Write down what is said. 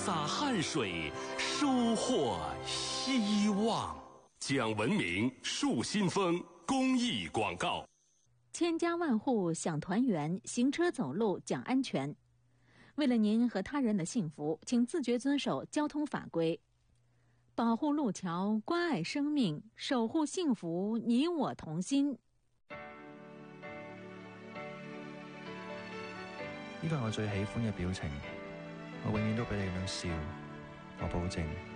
洒汗水，收获希望。讲文明树新风公益广告。 千家万户享团圆，行车走路讲安全。为了您和他人的幸福，请自觉遵守交通法规，保护路桥，关爱生命，守护幸福，你我同心。 呢個係我最喜歡嘅表情，我永遠都俾你咁笑，我保證。